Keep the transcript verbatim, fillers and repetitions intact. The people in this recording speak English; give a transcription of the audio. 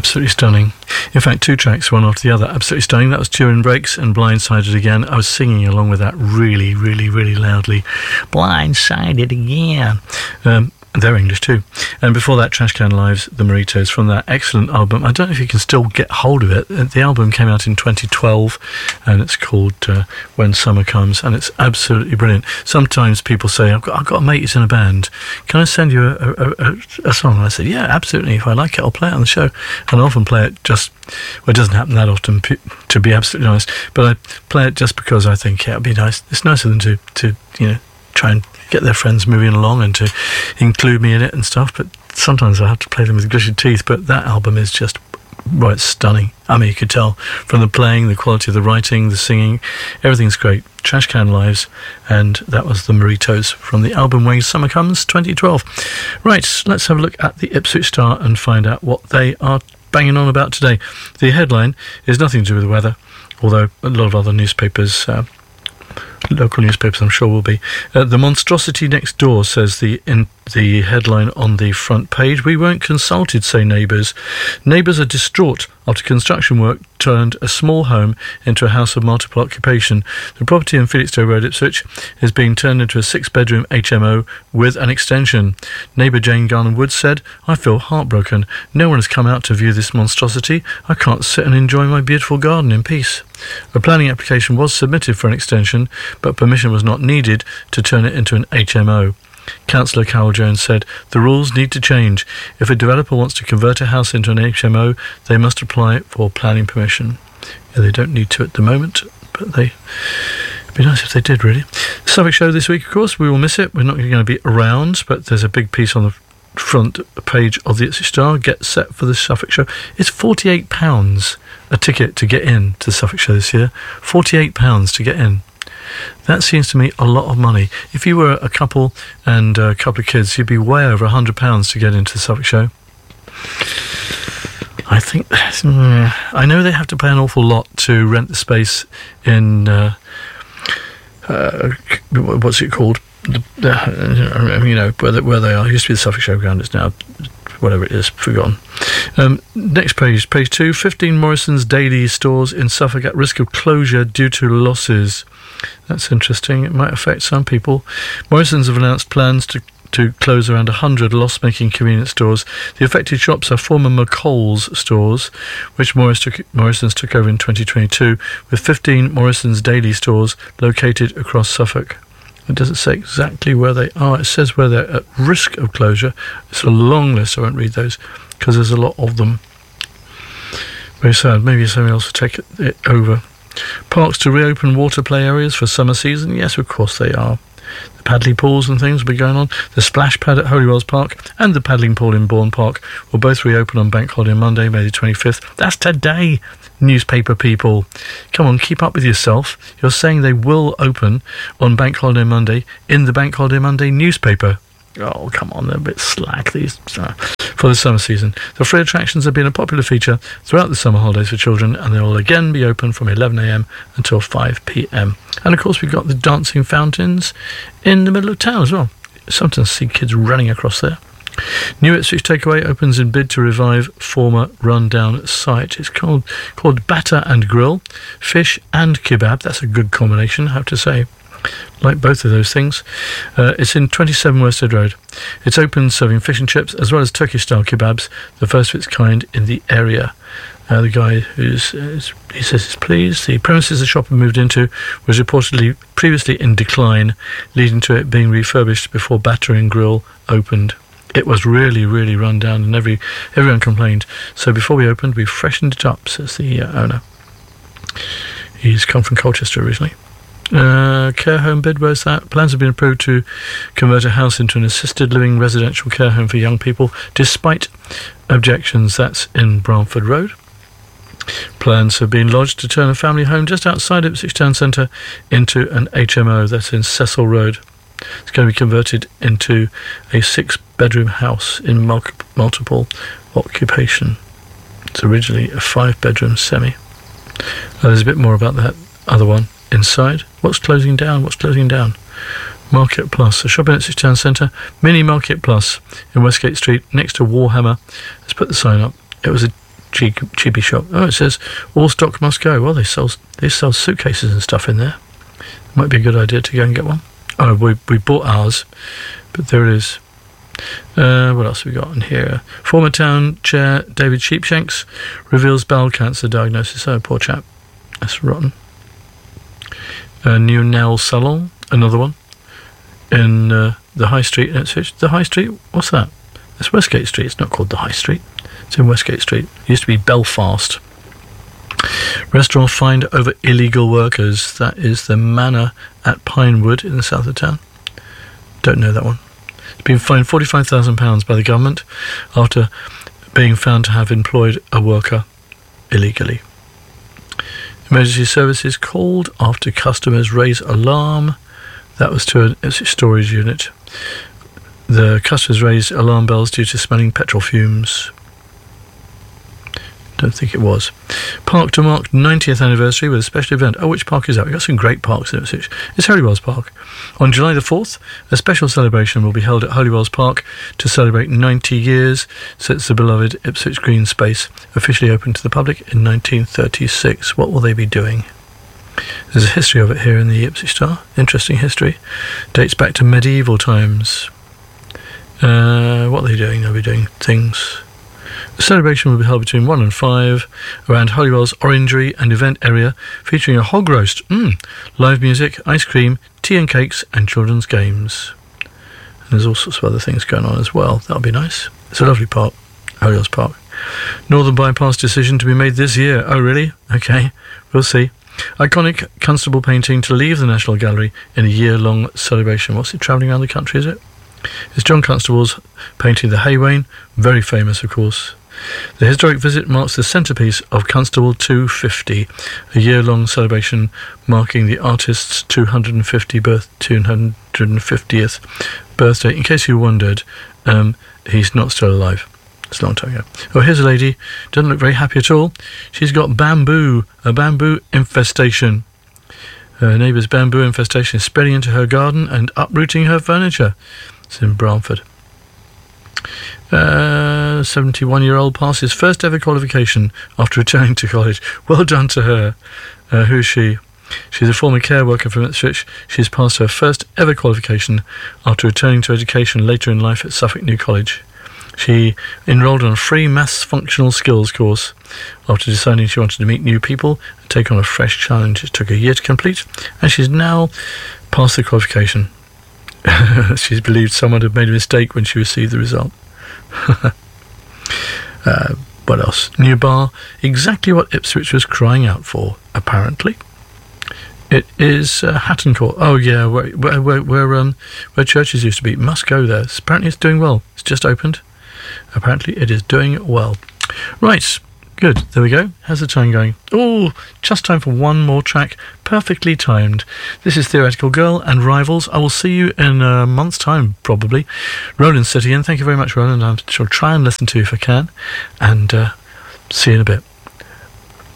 Absolutely stunning. In fact, two tracks, one after the other, absolutely stunning. That was Turin Brakes and Blindsided Again. I was singing along with that really, really, really loudly. Blindsided Again. Um, they're English too. And before that, Trashcan Lives, The Moritos, from that excellent album. I don't know if you can still get hold of it. The album came out in twenty twelve, and it's called uh, When Summer Comes, and it's absolutely brilliant. Sometimes people say, I've got, I've got a mate who's in a band. Can I send you a, a, a, a song? And I said, yeah, absolutely. If I like it, I'll play it on the show. And I often play it just, well, it doesn't happen that often, to be absolutely honest, but I play it just because I think, yeah, it'd be nice. It's nicer than to, to you know, try and get their friends moving along and to include me in it and stuff, but sometimes I have to play them with gritted teeth. But that album is just, right, stunning. I mean, you could tell from the playing, the quality of the writing, the singing, everything's great. Trashcan Lives, and that was the Moritos from the album When Summer Comes twenty twelve. Right, let's have a look at the Ipswich Star and find out what they are banging on about today. The headline is nothing to do with the weather, although a lot of other newspapers, uh, local newspapers I'm sure will be. Uh, the monstrosity next door, says the in the headline on the front page. We weren't consulted, say neighbours. Neighbours are distraught after construction work turned a small home into a house of multiple occupation. The property in Felixstowe Road, Ipswich, is being turned into a six-bedroom H M O with an extension. Neighbour Jane Garner-Wood said, I feel heartbroken. No one has come out to view this monstrosity. I can't sit and enjoy my beautiful garden in peace. A planning application was submitted for an extension, but permission was not needed to turn it into an H M O. Councillor Carol Jones said, the rules need to change. If a developer wants to convert a house into an H M O, they must apply for planning permission. Yeah, they don't need to at the moment, but they... it'd be nice if they did, really. The Suffolk show this week, of course, we will miss it. We're not going to be around, but there's a big piece on the front page of the Ipswich Star. Get set for the Suffolk show. It's forty-eight pounds a ticket to get in to the Suffolk show this year. forty-eight pounds to get in. That seems to me a lot of money. If you were a couple and a couple of kids, you'd be way over one hundred pounds to get into the Suffolk show. I think... I know they have to pay an awful lot to rent the space in... Uh, uh, what's it called? The, uh, you know, where they, where they are. It used to be the Suffolk Showground. It's now... whatever it is, forgotten. Um, next page, page two. fifteen Morrison's Daily stores in Suffolk at risk of closure due to losses. That's interesting. It might affect some people. Morrison's have announced plans to to close around one hundred loss-making convenience stores. The affected shops are former McColl's stores, which Morris took, Morrison's took over in twenty twenty-two, with fifteen Morrison's Daily stores located across Suffolk. It doesn't say exactly where they are. It says where they're at risk of closure. It's a long list. I won't read those because there's a lot of them. Very sad. Maybe somebody else will take it, it over. Parks to reopen water play areas for summer season. Yes, of course they are. The paddling pools and things will be going on. The splash pad at Holywells Park and the paddling pool in Bourne Park will both reopen on Bank Holiday Monday, May the twenty-fifth. That's today, newspaper people. Come on, keep up with yourself. You're saying they will open on Bank Holiday Monday in the Bank Holiday Monday newspaper. Oh, come on, they're a bit slack, these, uh, for the summer season. The free attractions have been a popular feature throughout the summer holidays for children, and they will again be open from eleven a m until five p m. And, of course, we've got the dancing fountains in the middle of town as well. Sometimes see kids running across there. New Ipswich Takeaway opens in bid to revive former run-down site. It's called, called Batter and Grill, fish and kebab. That's a good combination, I have to say. Like both of those things. Uh, it's in twenty-seven Worsted Road. It's open serving fish and chips as well as Turkish-style kebabs, the first of its kind in the area. Uh, the guy who's, uh, he says is pleased. The premises the shop had moved into was reportedly previously in decline, leading to it being refurbished before Batter and Grill opened. It was really, really run down and every everyone complained. So before we opened, we freshened it up, says the uh, owner. He's come from Colchester originally. Uh, care home bid, where's that? Plans have been approved to convert a house into an assisted living residential care home for young people, despite objections. That's in Bramford Road. Plans have been lodged to turn a family home just outside Ipswich Town Centre into an H M O. That's in Cecil Road. It's going to be converted into a six-bedroom house in mul- multiple occupation. It's originally a five-bedroom semi. Uh, there's a bit more about that other one inside. What's closing down? What's closing down? Market Plus, a shop in Ipswich Town Centre. Mini Market Plus in Westgate Street, next to Warhammer. Let's put the sign up. It was a cheap, cheapy shop. Oh, it says all stock must go. Well, they sell they sell suitcases and stuff in there. Might be a good idea to go and get one. Oh, we we bought ours, but there it is. Uh, what else have we got in here? Former town chair David Sheepshanks reveals bowel cancer diagnosis. Oh, poor chap. That's rotten. Uh, new nail salon, another one, in uh, the High Street in Ipswich. The High Street? What's that? It's Westgate Street. It's not called the High Street. It's in Westgate Street. It used to be Belfast. Restaurant fined over illegal workers. That is the Manor at Pinewood in the south of town. Don't know that one. It's been fined forty-five thousand pounds by the government after being found to have employed a worker illegally. Emergency services called after customers raise alarm. That was to a storage unit. The customers raised alarm bells due to smelling petrol fumes. Don't think it was. Park to mark ninetieth anniversary with a special event. Oh, which park is that? We've got some great parks in Ipswich. It's Holywells Park. On July the fourth, a special celebration will be held at Holywells Park to celebrate ninety years since the beloved Ipswich Green Space officially opened to the public in nineteen thirty-six. What will they be doing? There's a history of it here in the Ipswich Star. Interesting history. Dates back to medieval times. Uh, what are they doing? They'll be doing things. The celebration will be held between one and five around Holywell's Orangery and event area, featuring a hog roast, mm, live music, ice cream, tea and cakes, and children's games. And there's all sorts of other things going on as well. That'll be nice. It's a lovely park, Holywells Park. Northern bypass decision to be made this year. Oh, really? Okay, we'll see. Iconic Constable painting to leave the National Gallery in a year-long celebration. What's it travelling around the country, is it? It's John Constable's painting The Haywain, very famous, of course. The historic visit marks the centrepiece of Constable two fifty, a year-long celebration marking the artist's two hundred fiftieth birth, two hundred fiftieth birthday. In case you wondered, um, he's not still alive. It's a long time ago. Oh, here's a lady. Doesn't look very happy at all. She's got bamboo, a bamboo infestation. Her neighbour's bamboo infestation is spreading into her garden and uprooting her furniture. It's in Bramford. Uh, seventy-one-year-old passes first ever qualification after returning to college. Well done to her. Uh, who is she? She's a former care worker from Ipswich. She's passed her first ever qualification after returning to education later in life at Suffolk New College. She enrolled on a free maths functional skills course after deciding she wanted to meet new people and take on a fresh challenge. It took a year to complete, and she's now passed the qualification. She's believed someone had made a mistake when she received the result. uh, what else? New bar, exactly what Ipswich was crying out for, apparently. It is uh, Hatton Court. Oh yeah, where where where, where um where churches used to be. Must go there. Apparently it's doing well. It's just opened. Apparently it is doing well. Right. Good, there we go. How's the time going? Oh, just time for one more track. Perfectly timed. This is Theoretical Girl and Rivals. I will see you in a month's time, probably. Roland's sitting in. Thank you very much, Roland. I shall try and listen to you if I can. And uh, see you in a bit.